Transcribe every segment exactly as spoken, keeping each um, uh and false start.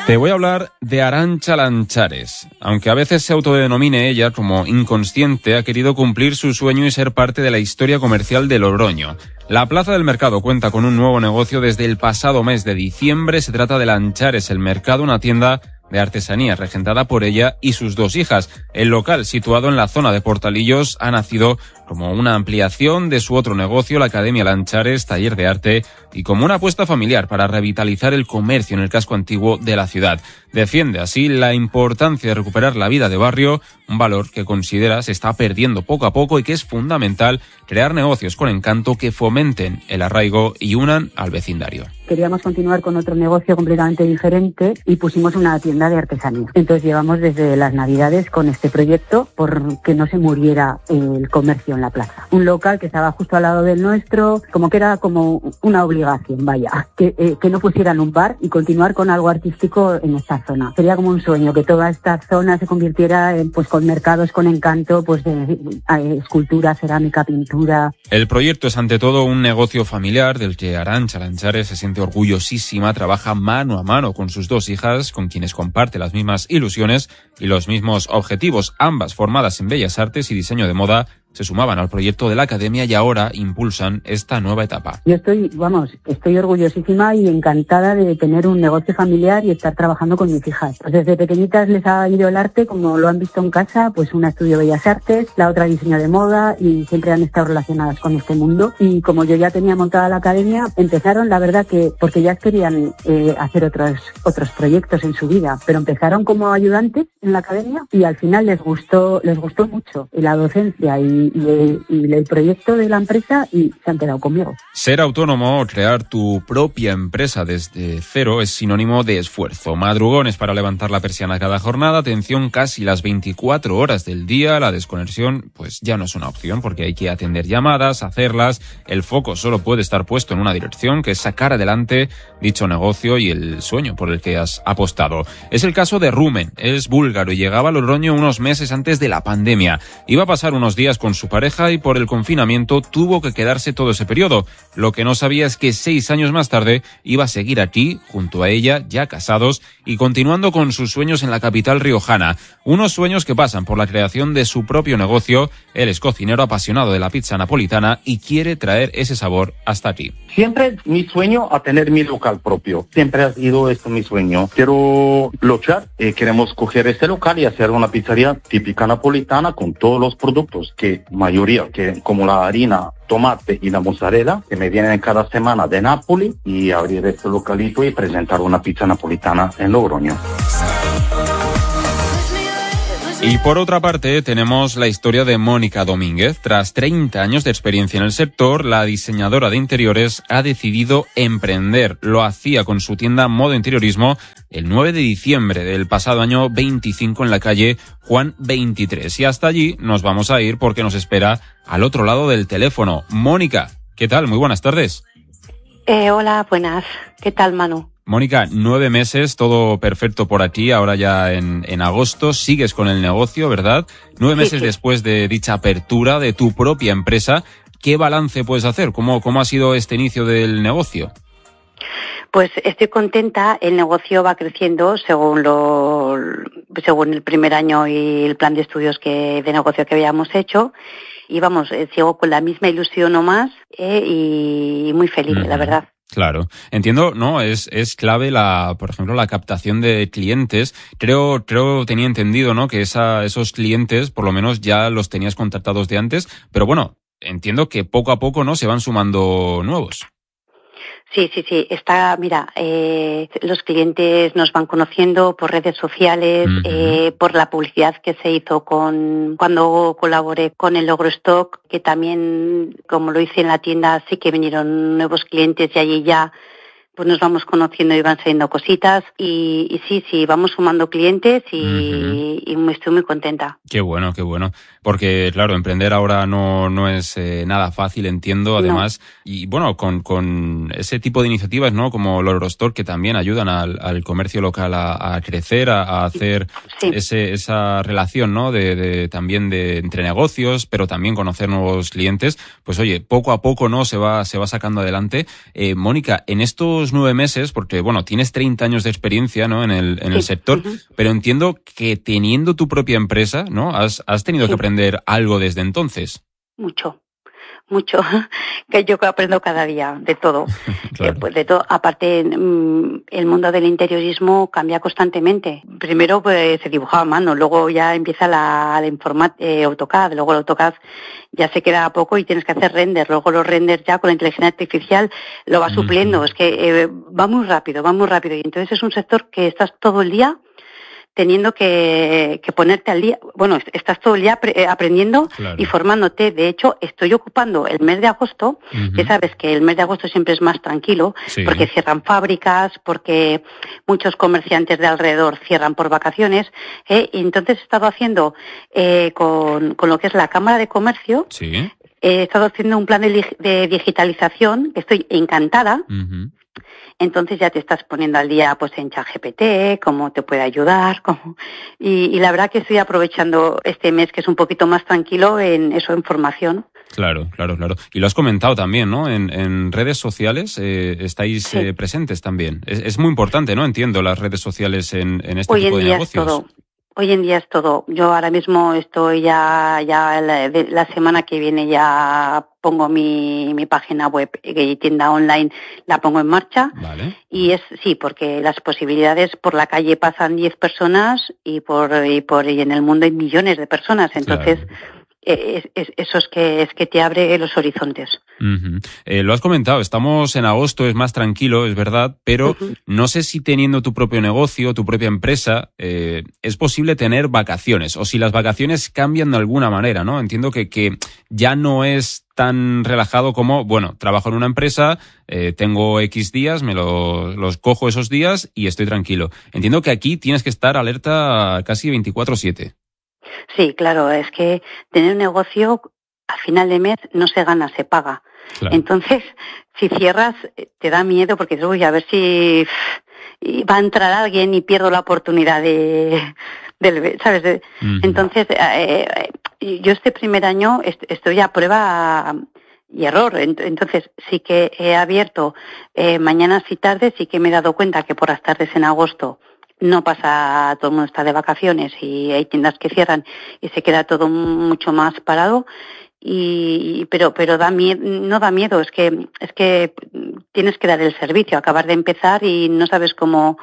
Te voy a hablar de Arantxa Lanchares. Aunque a veces se autodenomine ella como inconsciente, ha querido cumplir su sueño y ser parte de la historia comercial de Logroño. La Plaza del Mercado cuenta con un nuevo negocio desde el pasado mes de diciembre. Se trata de Lanchares el Mercado, una tienda de artesanía regentada por ella y sus dos hijas. El local, situado en la zona de Portalillos, ha nacido como una ampliación de su otro negocio, la Academia Lanchares, taller de arte, y como una apuesta familiar para revitalizar el comercio en el casco antiguo de la ciudad. Defiende así la importancia de recuperar la vida de barrio, un valor que considera se está perdiendo poco a poco y que es fundamental crear negocios con encanto que fomenten el arraigo y unan al vecindario. Queríamos continuar con otro negocio completamente diferente y pusimos una tienda de artesanía. Entonces llevamos desde las Navidades con este proyecto porque no se muriera el comercio en la plaza. Un local que estaba justo al lado del nuestro, como que era como una obligación, vaya, que, eh, que no pusieran un bar y continuar con algo artístico en esta zona. Sería como un sueño que toda esta zona se convirtiera en, pues, con mercados con encanto, pues de eh, escultura, cerámica, pintura. El proyecto es ante todo un negocio familiar del que Arantxa Lanchares se siente orgullosísima, trabaja mano a mano con sus dos hijas, con quienes comparte las mismas ilusiones y los mismos objetivos, ambas formadas en Bellas Artes y diseño de moda. Se sumaban al proyecto de la Academia y ahora impulsan esta nueva etapa. Yo estoy, vamos, estoy orgullosísima y encantada de tener un negocio familiar y estar trabajando con mis hijas. Pues desde pequeñitas les ha ido el arte, como lo han visto en casa, pues una estudio Bellas Artes, la otra diseño de moda, y siempre han estado relacionadas con este mundo. Y como yo ya tenía montada la Academia, empezaron, la verdad que, porque ya querían eh, hacer otros, otros proyectos en su vida, pero empezaron como ayudantes en la Academia y al final les gustó, les gustó mucho la docencia y Y el, y el proyecto de la empresa y se han quedado conmigo. Ser autónomo o crear tu propia empresa desde cero es sinónimo de esfuerzo. Madrugones para levantar la persiana cada jornada, atención casi las veinticuatro horas del día. La desconexión pues ya no es una opción porque hay que atender llamadas, hacerlas. El foco solo puede estar puesto en una dirección, que es sacar adelante dicho negocio y el sueño por el que has apostado. Es el caso de Rumen, es búlgaro y llegaba a Logroño unos meses antes de la pandemia. Iba a pasar unos días con su pareja y por el confinamiento tuvo que quedarse todo ese periodo. Lo que no sabía es que seis años más tarde iba a seguir aquí, junto a ella, ya casados, y continuando con sus sueños en la capital riojana. Unos sueños que pasan por la creación de su propio negocio. Él es cocinero apasionado de la pizza napolitana y quiere traer ese sabor hasta aquí. Siempre mi sueño a tener mi local propio. Siempre ha sido esto mi sueño. Quiero luchar, eh, queremos coger este local y hacer una pizzería típica napolitana con todos los productos que mayoría, que como la harina, tomate y la mozzarella, que me vienen cada semana de Nápoli, y abrir este localito y presentar una pizza napolitana en Logroño. Y por otra parte tenemos la historia de Mónica Domínguez. Tras treinta años de experiencia en el sector, la diseñadora de interiores ha decidido emprender. Lo hacía con su tienda Modo Interiorismo el nueve de diciembre del pasado año veinticinco en la calle Juan veintitrés. Y hasta allí nos vamos a ir porque nos espera al otro lado del teléfono. Mónica, ¿qué tal? Muy buenas tardes. Eh, hola, buenas. ¿Qué tal, Manu? Mónica, nueve meses, todo perfecto por aquí, ahora ya en, en agosto, sigues con el negocio, ¿verdad? Nueve meses sí, sí. Después de dicha apertura de tu propia empresa, ¿qué balance puedes hacer? ¿Cómo, cómo ha sido este inicio del negocio? Pues estoy contenta, el negocio va creciendo según lo, según el primer año y el plan de estudios que, de negocio que habíamos hecho. Y vamos, eh, sigo con la misma ilusión o más eh, y muy feliz, mm. la verdad. Claro, entiendo, ¿no? Es, es clave la, por ejemplo, la captación de clientes. Creo, creo, tenía entendido, ¿no? Que esa, esos clientes, por lo menos ya los tenías contratados de antes, pero bueno, entiendo que poco a poco, ¿no? Se van sumando nuevos. Sí, sí, sí. Está, mira, eh, los clientes nos van conociendo por redes sociales, uh-huh. eh, por la publicidad que se hizo con cuando colaboré con el Logro Stock, que también, como lo hice en la tienda, sí que vinieron nuevos clientes y allí ya pues nos vamos conociendo y van saliendo cositas y, y sí, sí, vamos sumando clientes y, uh-huh. y me estoy muy contenta. Qué bueno, qué bueno. Porque, claro, emprender ahora no, no es eh, nada fácil, entiendo, además. No. Y, bueno, con, con ese tipo de iniciativas, ¿no? Como Logro Store, que también ayudan al, al comercio local a, a crecer, a, a hacer sí. ese, esa relación, ¿no? De, de, también de entre negocios, pero también conocer nuevos clientes. Pues, oye, poco a poco, ¿no? Se va, se va sacando adelante. Eh, Mónica, en estos estos nueve meses, porque bueno, tienes treinta años de experiencia, ¿no?, en el, en sí. el sector, Uh-huh. pero entiendo que teniendo tu propia empresa, ¿no?, has, has tenido sí. que aprender algo desde entonces. Mucho. Mucho, que yo aprendo cada día, de todo. Claro. Eh, pues de todo. Aparte, mmm, el mundo del interiorismo cambia constantemente. Primero pues se dibujaba a mano, luego ya empieza la, la informática, eh, AutoCAD, luego el AutoCAD ya se queda poco y tienes que hacer render, luego los renders ya con la inteligencia artificial lo va supliendo. Uh-huh. Es que eh, va muy rápido, va muy rápido. Y entonces es un sector que estás todo el día teniendo que, que ponerte al día. Bueno, estás todo el día pre- aprendiendo claro. y formándote. De hecho, estoy ocupando el mes de agosto, uh-huh. que sabes que el mes de agosto siempre es más tranquilo, sí. porque cierran fábricas, porque muchos comerciantes de alrededor cierran por vacaciones, ¿eh? Y entonces he estado haciendo eh, con, con lo que es la Cámara de Comercio, sí. he estado haciendo un plan de, de digitalización, que estoy encantada. Uh-huh. Entonces ya te estás poniendo al día pues en ChatGPT, cómo te puede ayudar, cómo... Y, y la verdad que estoy aprovechando este mes que es un poquito más tranquilo en eso, en formación. Claro, claro, claro. Y lo has comentado también, ¿no? En, en redes sociales eh, estáis sí. eh, presentes también. Es, es muy importante, ¿no? Entiendo, las redes sociales en, en este Hoy tipo en de día negocios. Es todo. Hoy en día es todo. Yo ahora mismo estoy ya, ya la, de, la semana que viene ya pongo mi, mi página web y tienda online, la pongo en marcha. Vale. Y es, sí, porque las posibilidades por la calle pasan diez personas y por, y por, y en el mundo hay millones de personas. Entonces, claro. Es, es, eso es que es que te abre los horizontes. Uh-huh. Eh, lo has comentado, estamos en agosto, es más tranquilo, es verdad, pero uh-huh. no sé si teniendo tu propio negocio, tu propia empresa, eh, es posible tener vacaciones, o si las vacaciones cambian de alguna manera, ¿no? Entiendo que, que ya no es tan relajado como, bueno, trabajo en una empresa, eh, tengo X días, me lo, los cojo esos días y estoy tranquilo. Entiendo que aquí tienes que estar alerta casi veinticuatro siete. Sí, claro, es que tener un negocio a final de mes no se gana, se paga. Claro. Entonces, si cierras, te da miedo porque dices, uy, a ver si va a entrar alguien y pierdo la oportunidad de, de ¿sabes? De, uh-huh. Entonces, eh, yo este primer año estoy a prueba y error. Entonces, sí que he abierto eh, mañanas y tardes, sí que me he dado cuenta que por las tardes en agosto no pasa, todo el mundo está de vacaciones y hay tiendas que cierran y se queda todo mucho más parado, y pero pero da miedo, no da miedo, es que es que tienes que dar el servicio, acabar de empezar y no sabes cómo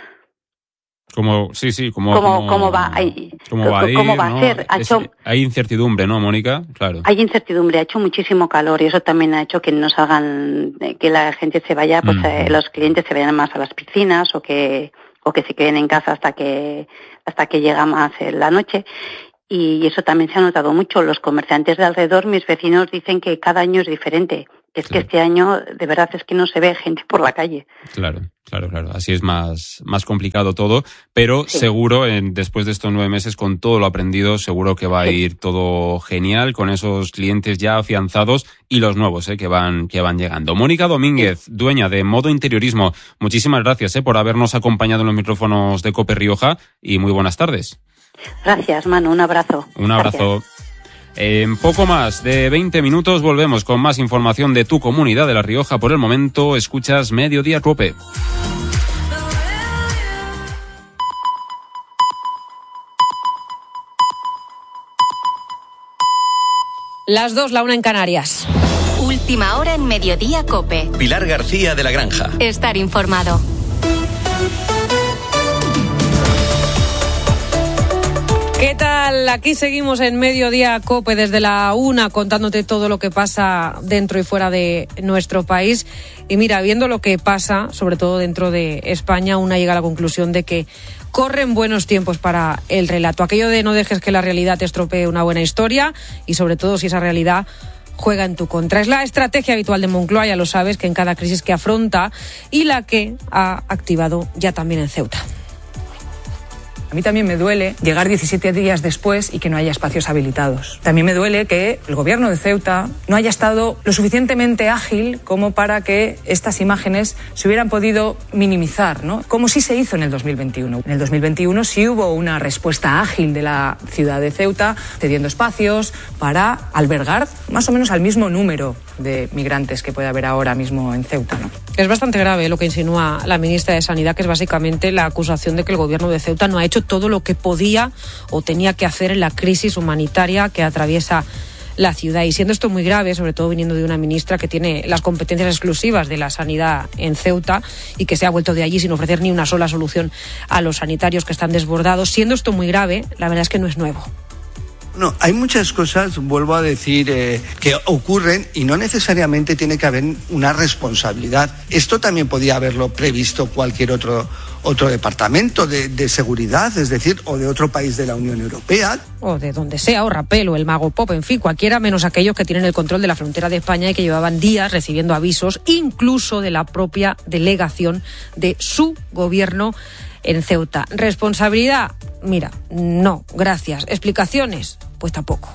Como, sí, sí, como, cómo, como, cómo va, hay, cómo va a, ir, cómo va ¿no? a ser. Ha es, hecho, hay incertidumbre, ¿no, Mónica? Claro. Hay incertidumbre, ha hecho muchísimo calor y eso también ha hecho que no salgan, que la gente se vaya, pues mm. eh, los clientes se vayan más a las piscinas o que o que se queden en casa hasta que hasta que llega más la noche. Y eso también se ha notado mucho. Los comerciantes de alrededor, mis vecinos, dicen que cada año es diferente. Es claro. que este año, de verdad, es que no se ve gente por la calle. Claro, claro, claro. Así es más, más complicado todo. Pero sí. seguro, en, después de estos nueve meses, con todo lo aprendido, seguro que va a sí. ir todo genial, con esos clientes ya afianzados y los nuevos eh, que van que van llegando. Mónica Domínguez, sí. dueña de Modo Interiorismo, muchísimas gracias eh, por habernos acompañado en los micrófonos de COPE Rioja y muy buenas tardes. Gracias, Manu. Un abrazo. Un abrazo. Gracias. En poco más de veinte minutos volvemos con más información de tu comunidad de La Rioja. Por el momento, escuchas Mediodía COPE. Las dos, la una en Canarias. Última hora en Mediodía COPE. Pilar García de la Granja. Estar informado. ¿Qué tal? Aquí seguimos en Mediodía COPE desde la una contándote todo lo que pasa dentro y fuera de nuestro país. Y mira, viendo lo que pasa, sobre todo dentro de España, una llega a la conclusión de que corren buenos tiempos para el relato. Aquello de no dejes que la realidad te estropee una buena historia y sobre todo si esa realidad juega en tu contra. Es la estrategia habitual de Moncloa, ya lo sabes, que en cada crisis que afronta y la que ha activado ya también en Ceuta. A mí también me duele llegar diecisiete días después y que no haya espacios habilitados. También me duele que el gobierno de Ceuta no haya estado lo suficientemente ágil como para que estas imágenes se hubieran podido minimizar, ¿no? Como sí se hizo en el dos mil veintiuno. En el dos mil veintiuno sí hubo una respuesta ágil de la ciudad de Ceuta, cediendo espacios para albergar más o menos al mismo número de migrantes que puede haber ahora mismo en Ceuta, ¿no? Es bastante grave lo que insinúa la ministra de Sanidad, que es básicamente la acusación de que el gobierno de Ceuta no ha hecho todo lo que podía o tenía que hacer en la crisis humanitaria que atraviesa la ciudad. Y siendo esto muy grave, sobre todo viniendo de una ministra que tiene las competencias exclusivas de la sanidad en Ceuta y que se ha vuelto de allí sin ofrecer ni una sola solución a los sanitarios que están desbordados, siendo esto muy grave, la verdad es que no es nuevo. No, hay muchas cosas, vuelvo a decir, eh, que ocurren y no necesariamente tiene que haber una responsabilidad. Esto también podía haberlo previsto cualquier otro otro departamento de, de seguridad, es decir, o de otro país de la Unión Europea. O de donde sea, o Rapel, o el Mago Pop, en fin, cualquiera menos aquellos que tienen el control de la frontera de España y que llevaban días recibiendo avisos, incluso de la propia delegación de su gobierno en Ceuta. ¿Responsabilidad? Mira, no, gracias. ¿Explicaciones? Pues tampoco.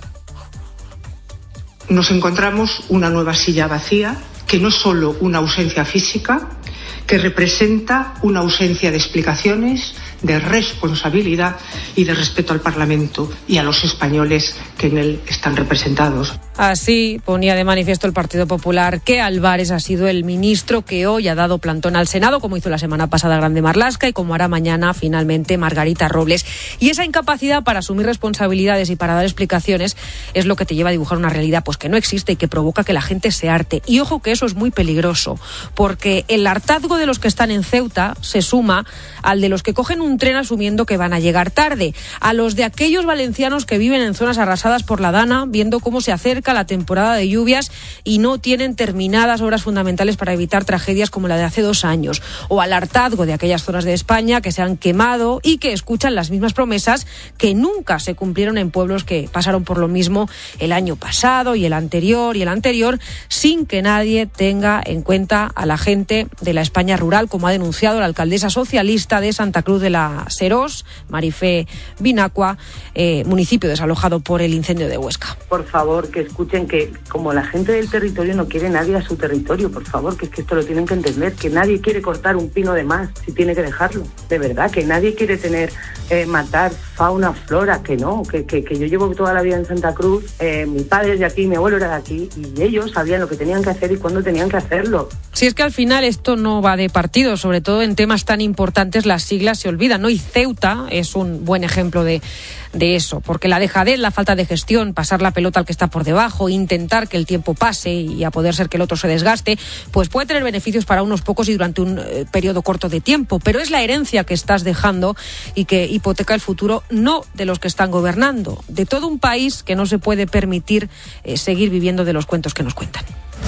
Nos encontramos una nueva silla vacía, que no es solo una ausencia física, que representa una ausencia de explicaciones, de responsabilidad y de respeto al Parlamento y a los españoles que en él están representados. Así ponía de manifiesto el Partido Popular que Álvarez ha sido el ministro que hoy ha dado plantón al Senado, como hizo la semana pasada Grande Marlaska y como hará mañana finalmente Margarita Robles. Y esa incapacidad para asumir responsabilidades y para dar explicaciones es lo que te lleva a dibujar una realidad pues que no existe y que provoca que la gente se harte. Y ojo que eso es muy peligroso, porque el hartazgo de los que están en Ceuta se suma al de los que cogen un tren asumiendo que van a llegar tarde, a los de aquellos valencianos que viven en zonas arrasadas por la Dana, viendo cómo se acerca la temporada de lluvias y no tienen terminadas obras fundamentales para evitar tragedias como la de hace dos años, o al hartazgo de aquellas zonas de España que se han quemado y que escuchan las mismas promesas que nunca se cumplieron en pueblos que pasaron por lo mismo el año pasado y el anterior y el anterior, sin que nadie tenga en cuenta a la gente de la España rural, como ha denunciado la alcaldesa socialista de Santa Cruz de la Serós, Marifé Binacua, eh, municipio desalojado por el incendio de Huesca. Por favor, que escuchen que como la gente del territorio no quiere nadie a su territorio, por favor, que es que esto lo tienen que entender, que nadie quiere cortar un pino de más si tiene que dejarlo, de verdad, que nadie quiere tener, eh, matar fauna, flora, que no, que, que, que yo llevo toda la vida en Santa Cruz, eh, mi padre es de aquí, mi abuelo era de aquí, y ellos sabían lo que tenían que hacer y cuándo tenían que hacerlo. Si es que al final esto no va de partido, sobre todo en temas tan importantes las siglas se olvidan, ¿no? Y Ceuta es un buen ejemplo de, de eso, porque la dejadez, la falta de gestión, pasar la pelota al que está por debajo, intentar que el tiempo pase y a poder ser que el otro se desgaste, pues puede tener beneficios para unos pocos y durante un eh, periodo corto de tiempo, pero es la herencia que estás dejando y que hipoteca el futuro no de los que están gobernando, de todo un país que no se puede permitir eh, seguir viviendo de los cuentos que nos cuentan.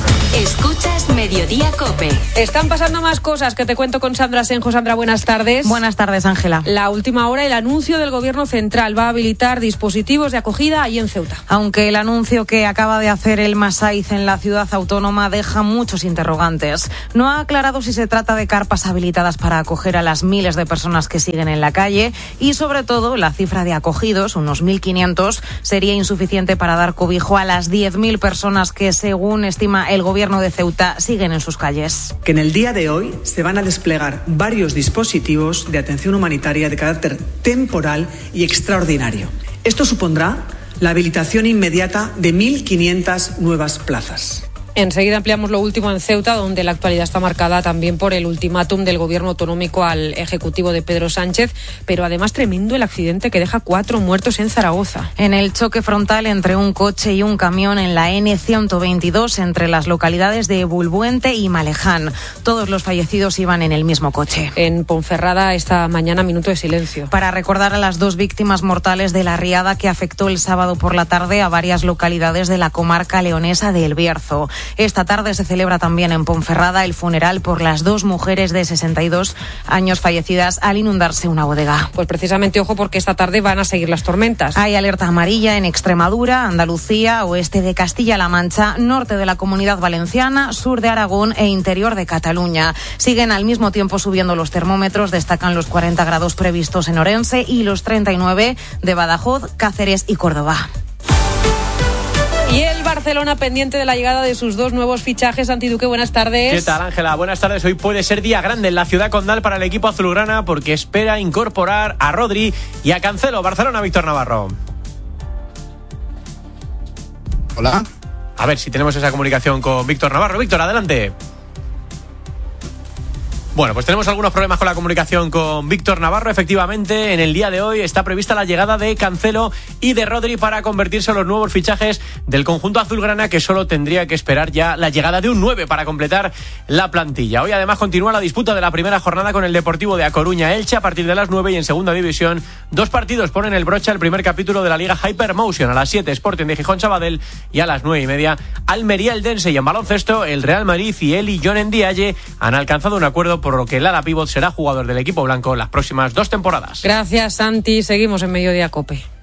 Escuchas Mediodía COPE. Están pasando más cosas que te cuento con Sandra Senjo. Sandra, buenas tardes. Buenas tardes, Ángela. La última hora, el anuncio del Gobierno Central va a habilitar dispositivos de acogida ahí en Ceuta. Aunque el anuncio que acaba de hacer el Masaiz en la ciudad autónoma deja muchos interrogantes. No ha aclarado si se trata de carpas habilitadas para acoger a las miles de personas que siguen en la calle y, sobre todo, la cifra de acogidos, unos mil quinientos, sería insuficiente para dar cobijo a las diez mil personas que, según estima el Gobierno de Ceuta, siguen en sus calles. Que en el día de hoy se van a desplegar varios dispositivos de atención humanitaria de carácter temporal y extraordinario. Esto supondrá la habilitación inmediata de mil quinientas nuevas plazas. Enseguida ampliamos lo último en Ceuta, donde la actualidad está marcada también por el ultimátum del gobierno autonómico al ejecutivo de Pedro Sánchez, pero además tremendo el accidente que deja cuatro muertos en Zaragoza. En el choque frontal entre un coche y un camión en la ene ciento veintidós entre las localidades de Bulbuente y Maleján. Todos los fallecidos iban en el mismo coche. En Ponferrada esta mañana minuto de silencio. Para recordar a las dos víctimas mortales de la riada que afectó el sábado por la tarde a varias localidades de la comarca leonesa de El Bierzo. Esta tarde se celebra también en Ponferrada el funeral por las dos mujeres de sesenta y dos años fallecidas al inundarse una bodega. Pues precisamente ojo, porque esta tarde van a seguir las tormentas. Hay alerta amarilla en Extremadura, Andalucía, oeste de Castilla-La Mancha, norte de la Comunidad Valenciana, sur de Aragón e interior de Cataluña. Siguen al mismo tiempo subiendo los termómetros, destacan los cuarenta grados previstos en Orense y los treinta y nueve de Badajoz, Cáceres y Córdoba. Y el Barcelona pendiente de la llegada de sus dos nuevos fichajes. Santi Duque, buenas tardes. ¿Qué tal, Ángela? Buenas tardes. Hoy puede ser día grande en la ciudad condal para el equipo azulgrana porque espera incorporar a Rodri y a Cancelo. Barcelona, Víctor Navarro. Hola. A ver si tenemos esa comunicación con Víctor Navarro. Víctor, adelante. Bueno, pues tenemos algunos problemas con la comunicación con Víctor Navarro. Efectivamente, en el día de hoy está prevista la llegada de Cancelo y de Rodri para convertirse en los nuevos fichajes del conjunto azulgrana, que solo tendría que esperar ya la llegada de un nueve para completar la plantilla. Hoy además continúa la disputa de la primera jornada con el Deportivo de A Coruña Elche a partir de las nueve, y en segunda división dos partidos ponen el broche al primer capítulo de la Liga Hypermotion. A las siete Sporting de Gijón Sabadell y a las nueve y media Almería Eldense. Y en baloncesto el Real Madrid y Eli John Ndiaye han alcanzado un acuerdo por lo que el ala pívot será jugador del equipo blanco las próximas dos temporadas. Gracias, Santi. Seguimos en Mediodía COPE.